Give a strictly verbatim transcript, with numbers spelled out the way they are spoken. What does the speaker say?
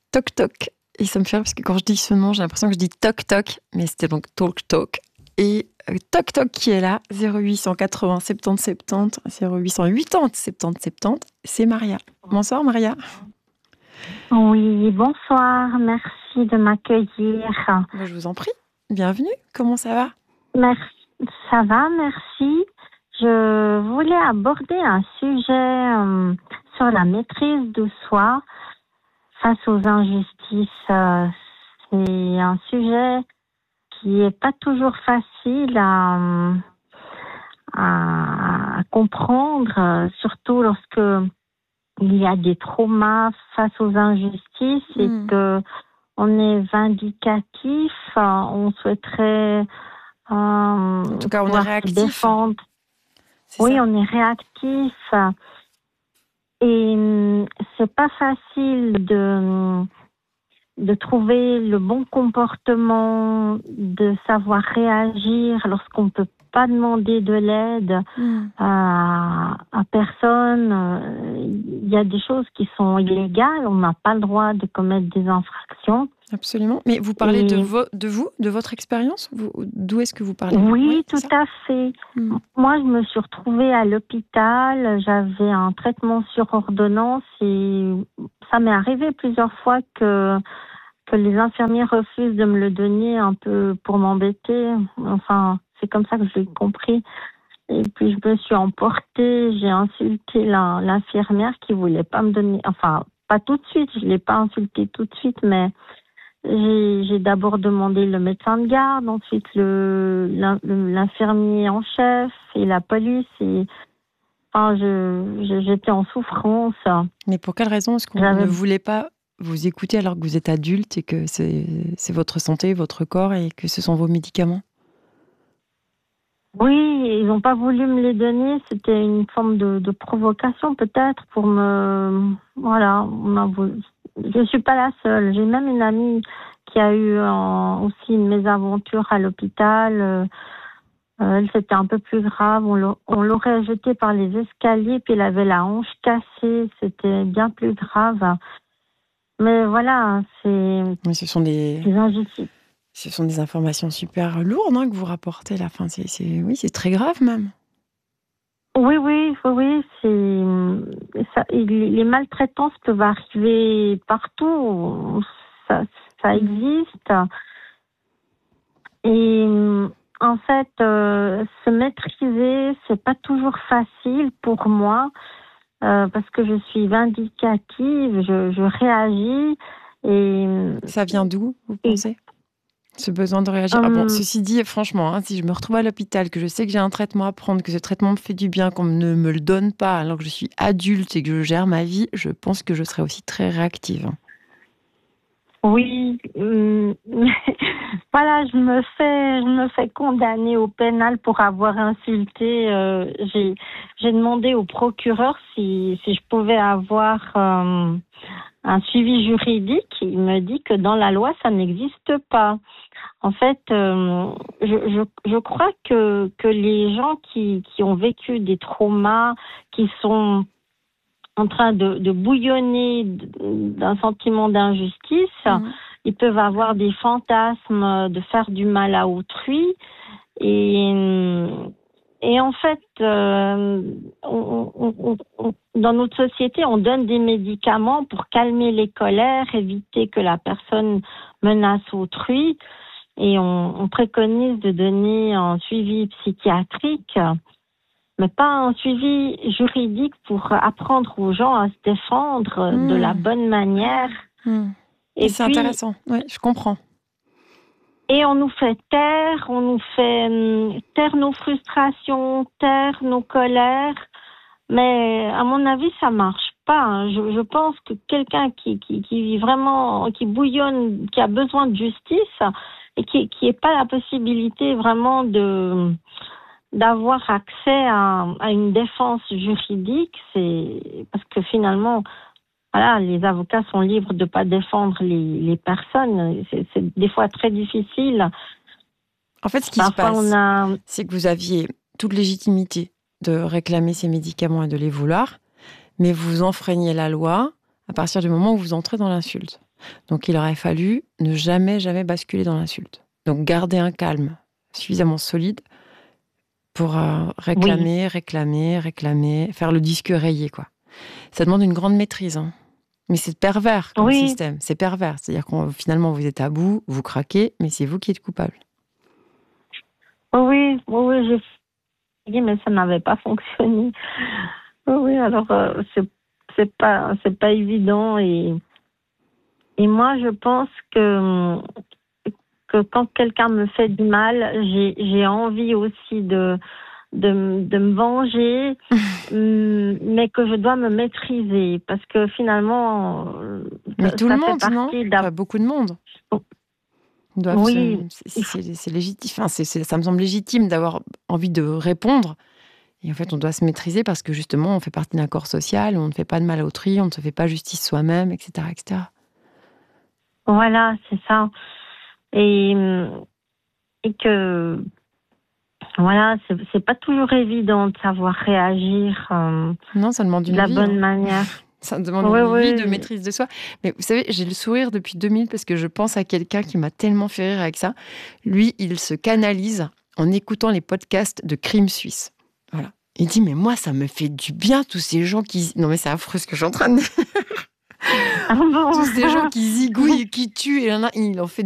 Toc Toc. Et ça me fait rire parce que quand je dis ce nom, j'ai l'impression que je dis Toc Toc, mais c'était donc Talk Talk. Et euh, Toc Toc qui est là, zéro huit cent quatre-vingts soixante-dix soixante-dix, zéro huit cent quatre-vingts soixante-dix soixante-dix, c'est Maria. Bonsoir Maria. Oui, bonsoir, merci de m'accueillir. Moi, je vous en prie, bienvenue, comment ça va? Merci, ça va, merci. Je voulais aborder un sujet euh, sur la maîtrise de soi face aux injustices. Euh, c'est un sujet qui n'est pas toujours facile à, à, à comprendre, surtout lorsque il y a des traumas face aux injustices et Mmh. que on est vindicatif, on souhaiterait euh, En tout cas, on est pouvoir se réactif. défendre. C'est Oui, ça. on est réactif et hum, c'est pas facile de de trouver le bon comportement, de savoir réagir lorsqu'on peut pas demander de l'aide Mmh. à, à personne. Il y a des choses qui sont illégales, on n'a pas le droit de commettre des infractions. Absolument. Mais vous parlez de, Et vo- de vous, de votre expérience vous, D'où est-ce que vous parlez? oui, c'est tout ça. à fait. Mmh. Moi, je me suis retrouvée à l'hôpital, j'avais un traitement sur ordonnance et ça m'est arrivé plusieurs fois que que les infirmiers refusent de me le donner un peu pour m'embêter. Enfin, c'est comme ça que je l'ai compris. Et puis, je me suis emportée, j'ai insulté la, l'infirmière qui voulait pas me donner... Enfin, pas tout de suite, je l'ai pas insultée tout de suite, mais j'ai, j'ai d'abord demandé le médecin de garde, ensuite le, l'in- l'infirmier en chef et la police. Et, enfin, je, je- j'étais en souffrance. Mais pour quelle raison est-ce qu'on J'avais ne voulait pas vous écouter alors que vous êtes adulte et que c'est, c'est votre santé, votre corps et que ce sont vos médicaments? Oui, ils n'ont pas voulu me les donner. C'était une forme de, de provocation peut-être pour me... Voilà, on a voulu... Je ne suis pas la seule. J'ai même une amie qui a eu euh, aussi une mésaventure à l'hôpital. Euh, elle, c'était un peu plus grave. On, l'a- on l'aurait jetée par les escaliers, puis elle avait la hanche cassée. C'était bien plus grave. Mais voilà, c'est Mais ce sont des, des injustices. ce sont des informations super lourdes hein, que vous rapportez là. Enfin, c'est, c'est, oui, c'est très grave même. Oui, oui, oui, oui, c'est ça, il- les maltraitances peuvent arriver partout, ça, ça existe. Et en fait, euh, se maîtriser, c'est pas toujours facile pour moi euh, parce que je suis vindicative, je, je réagis et, Ça vient d'où, vous et pensez? Ce besoin de réagir. Ah bon, hum, ceci dit, franchement, hein, si je me retrouve à l'hôpital, que je sais que j'ai un traitement à prendre, que ce traitement me fait du bien, qu'on ne me le donne pas alors que je suis adulte et que je gère ma vie, je pense que je serais aussi très réactive. hein. oui, hum, voilà, je me fais, je me fais condamner au pénal pour avoir insulté. euh, j'ai, j'ai demandé au procureur si, si je pouvais avoir euh, un suivi juridique. Il me dit que dans la loi, ça n'existe pas. En fait, euh, je, je, je crois que, que les gens qui, qui ont vécu des traumas, qui sont en train de, de bouillonner d'un sentiment d'injustice, Mmh. ils peuvent avoir des fantasmes de faire du mal à autrui. Et, et en fait, euh, on, on, on, on, dans notre société, on donne des médicaments pour calmer les colères, éviter que la personne menace autrui. Et on, on préconise de donner un suivi psychiatrique, mais pas un suivi juridique pour apprendre aux gens à se défendre Mmh. de la bonne manière. Mmh. Et c'est puis, intéressant, oui, je comprends. et on nous fait taire, on nous fait hum, taire nos frustrations, taire nos colères. Mais à mon avis, ça marche pas. hein. Je, je pense que quelqu'un qui, qui, qui vit vraiment, qui bouillonne, qui a besoin de justice et qui qui n'ait pas la possibilité vraiment de d'avoir accès à, à une défense juridique, c'est parce que finalement, voilà, les avocats sont libres de pas défendre les, les personnes. C'est, c'est des fois très difficile. En fait, ce qui Parfois, se passe, on a... c'est que vous aviez toute légitimité de réclamer ces médicaments et de les vouloir, mais vous enfreignez la loi à partir du moment où vous entrez dans l'insulte. Donc, il aurait fallu ne jamais, jamais basculer dans l'insulte. Donc, garder un calme suffisamment solide pour euh, réclamer, oui. réclamer, réclamer, faire le disque rayé, quoi. Ça demande une grande maîtrise, hein. Mais c'est pervers comme oui. système, c'est pervers. C'est-à-dire que finalement, vous êtes à bout, vous craquez, mais c'est vous qui êtes coupable. Oui, oui, oui, j'ai dit, mais ça n'avait pas fonctionné. Oui, alors euh, c'est, c'est pas, c'est pas évident. Et, et moi, je pense que, que quand quelqu'un me fait du mal, j'ai, j'ai envie aussi de, de, de me venger, mais que je dois me maîtriser. Parce que finalement, mais tout ça le fait monde, partie non d'un... enfin, beaucoup de monde. Doivent oui. se... c'est, c'est, c'est légitime. Enfin, c'est, c'est, ça me semble légitime d'avoir envie de répondre. Et en fait, on doit se maîtriser parce que justement, on fait partie d'un corps social, on ne fait pas de mal à autrui, on ne se fait pas justice soi-même, et cetera, et cetera. Voilà, c'est ça. Et, et que, voilà, c'est, c'est pas toujours évident de savoir réagir euh, non, ça demande une de la vie, bonne hein. manière. Ça demande oui, une oui. vie de maîtrise de soi. Mais vous savez, j'ai le sourire depuis deux mille parce que je pense à quelqu'un qui m'a tellement fait rire avec ça. Lui, il se canalise en écoutant les podcasts de Crime Suisse. Voilà. Il dit, mais moi, ça me fait du bien, tous ces gens qui... Non, mais c'est affreux ce que je suis en train de dire. Ah bon. Tous ces gens qui zigouillent, qui tuent, et il en fait